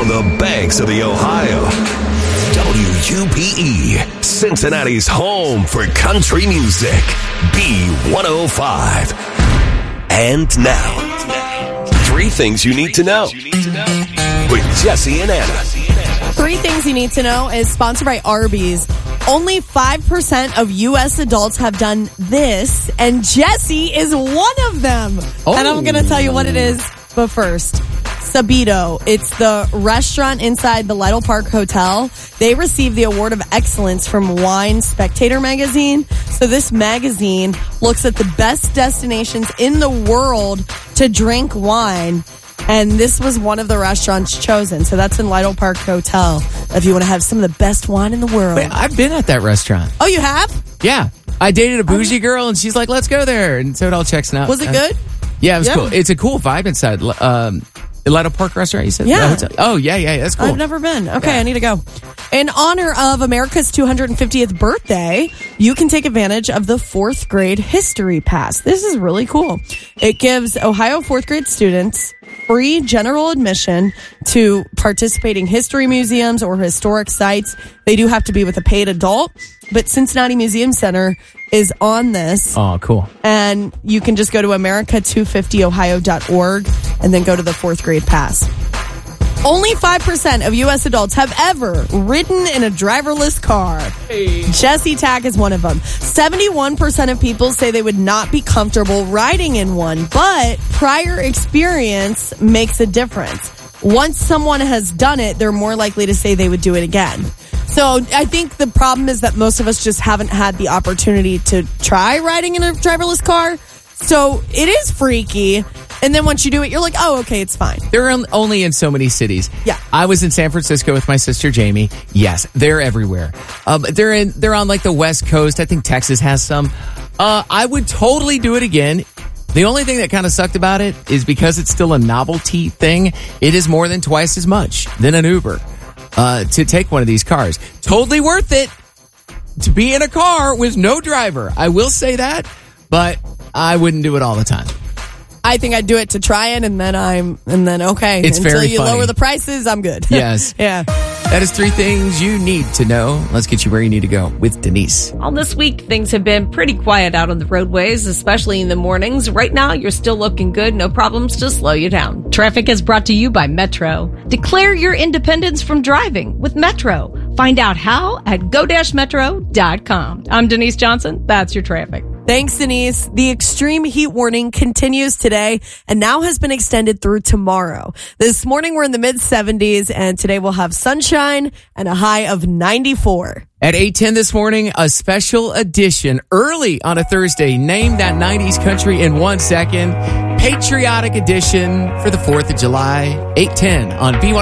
on the banks of the Ohio. WUPE, Cincinnati's home for country music. B105. And now, 3 things you need to know with Jesse and Anna. 3 things you need to know is sponsored by Arby's. Only 5% of U.S. adults have done this, and Jesse is one of them. Oh. And I'm going to tell you what it is, but first, Sabito. It's the restaurant inside the Lytle Park Hotel. They received the Award of Excellence from Wine Spectator magazine. So this magazine looks at the best destinations in the world to drink wine. And this was one of the restaurants chosen. So that's in Lytle Park Hotel if you want to have some of the best wine in the world. Wait, I've been at that restaurant. Oh, you have? Yeah. I dated a bougie girl, and she's like, let's go there. And so it all checks out. Was it good? Yeah, it was cool. It's a cool vibe inside. Lytle Park restaurant, you said? Yeah. Oh, yeah. That's cool. I've never been. Okay, yeah. I need to go. In honor of America's 250th birthday, you can take advantage of the 4th grade history pass. This is really cool. It gives Ohio 4th grade students free general admission to participating history museums or historic sites. They do have to be with a paid adult, but Cincinnati Museum Center is on this. Oh, cool. And you can just go to america250ohio.org and then go to the 4th grade pass. Only 5% of U.S. adults have ever ridden in a driverless car. Hey. Jesse Tack is one of them. 71% of people say they would not be comfortable riding in one, but prior experience makes a difference. Once someone has done it, they're more likely to say they would do it again. So I think the problem is that most of us just haven't had the opportunity to try riding in a driverless car. So it is freaky. And then once you do it, you're like, oh, okay, it's fine. They're only in so many cities. Yeah. I was in San Francisco with my sister Jamie. Yes, they're everywhere. They're on like the West Coast. I think Texas has some. I would totally do it again. The only thing that kind of sucked about it is because it's still a novelty thing, it is more than twice as much than an Uber to take one of these cars. Totally worth it to be in a car with no driver. I will say that, but I wouldn't do it all the time. I think I'd do it to try it, and then okay. It's until very you funny. Lower the prices, I'm good. Yes. Yeah. That is 3 things you need to know. Let's get you where you need to go with Denise. All this week, things have been pretty quiet out on the roadways, especially in the mornings. Right now, you're still looking good. No problems to slow you down. Traffic is brought to you by Metro. Declare your independence from driving with Metro. Find out how at go-metro.com. I'm Denise Johnson. That's your traffic. Thanks, Denise. The extreme heat warning continues today and now has been extended through tomorrow. This morning, we're in the mid-70s, and today we'll have sunshine and a high of 94. At 8:10 this morning, a special edition early on a Thursday. Name that 90s country in 1 second. Patriotic edition for the 4th of July. 8:10 on B105.